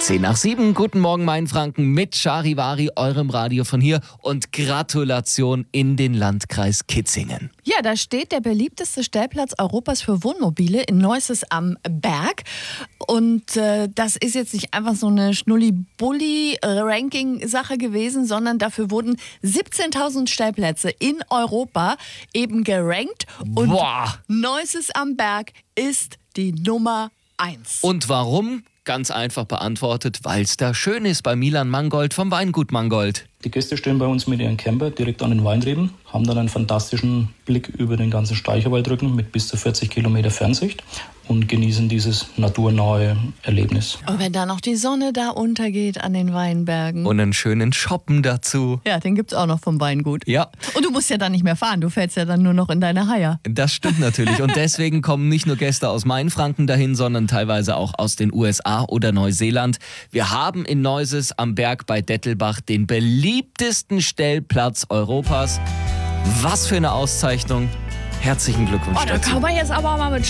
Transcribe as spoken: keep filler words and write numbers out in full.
Zehn nach sieben, guten Morgen Mainfranken mit Charivari, eurem Radio von hier und Gratulation in den Landkreis Kitzingen. Ja, da steht der beliebteste Stellplatz Europas für Wohnmobile in Neuses am Berg. Und äh, das ist jetzt nicht einfach so eine Schnulli-Bulli-Ranking-Sache gewesen, sondern dafür wurden siebzehntausend Stellplätze in Europa eben gerankt. Und Boah. Neuses am Berg ist die Nummer eins. Und warum? Ganz einfach beantwortet, weil es da schön ist bei Milan Mangold vom Weingut Mangold. Die Gäste stehen bei uns mit ihren Camper direkt an den Weinreben, haben dann einen fantastischen Blick über den ganzen Steicherwaldrücken mit bis zu vierzig Kilometer Fernsicht und genießen dieses naturnahe Erlebnis. Und wenn da noch die Sonne da untergeht an den Weinbergen. Und einen schönen Shoppen dazu. Ja, den gibt's auch noch vom Weingut. Ja. Und du musst ja dann nicht mehr fahren, du fährst ja dann nur noch in deine Haier. Das stimmt natürlich. Und deswegen kommen nicht nur Gäste aus Mainfranken dahin, sondern teilweise auch aus den U S A oder Neuseeland. Wir haben in Neuses am Berg bei Dettelbach den beliebtesten Stellplatz Europas. Was für eine Auszeichnung. Herzlichen Glückwunsch Oh, da dazu. kann man jetzt aber mal mit